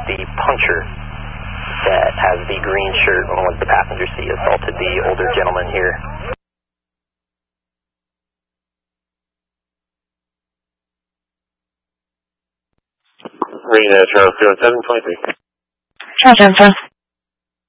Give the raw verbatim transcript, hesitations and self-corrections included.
the puncher that has the green shirt on the passenger seat assaulted the older gentleman here. Reading that, Charles, zero seven twenty-three. Charles seven.